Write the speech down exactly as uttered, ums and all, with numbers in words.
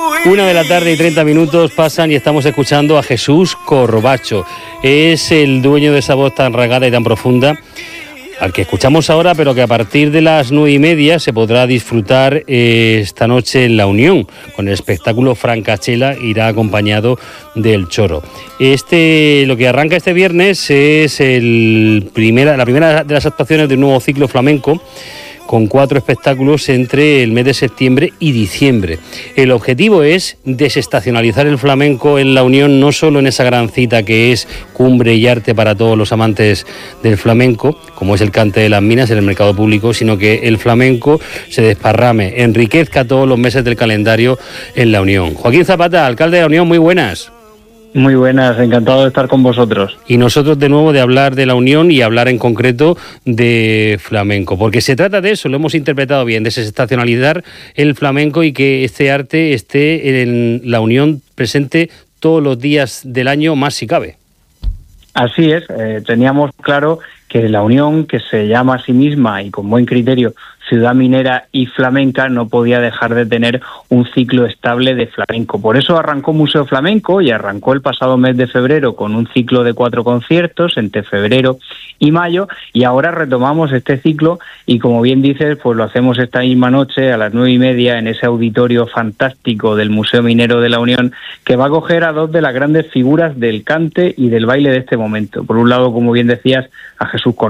Una de la tarde y treinta minutos pasan y estamos escuchando a Jesús Corbacho. Es el dueño de esa voz tan rasgada y tan profunda, al que escuchamos ahora, pero que a partir de las nueve y media se podrá disfrutar eh, esta noche en La Unión, con el espectáculo Francachela, irá acompañado del Choro. Este, lo que arranca este viernes es el primera, la primera de las actuaciones de un nuevo ciclo flamenco, con cuatro espectáculos entre el mes de septiembre y diciembre. El objetivo es desestacionalizar el flamenco en La Unión, no solo en esa gran cita que es cumbre y arte para todos los amantes del flamenco, como es el Cante de las Minas en el mercado público, sino que el flamenco se desparrame, enriquezca todos los meses del calendario en La Unión. Joaquín Zapata, alcalde de La Unión, muy buenas. Muy buenas, encantado de estar con vosotros. Y nosotros de nuevo de hablar de La Unión y hablar en concreto de flamenco, porque se trata de eso, lo hemos interpretado bien, de desestacionalizar el flamenco y que este arte esté en La Unión presente todos los días del año, más si cabe. Así es, eh, teníamos claro que La Unión, que se llama a sí misma y con buen criterio ciudad minera y flamenca, no podía dejar de tener un ciclo estable de flamenco. Por eso arrancó Museo Flamenco y arrancó el pasado mes de febrero con un ciclo de cuatro conciertos entre febrero y mayo, y ahora retomamos este ciclo y, como bien dices, pues lo hacemos esta misma noche a las nueve y media en ese auditorio fantástico del Museo Minero de La Unión, que va a acoger a dos de las grandes figuras del cante y del baile de este momento. Por un lado, como bien decías, a Jesús Corbacho,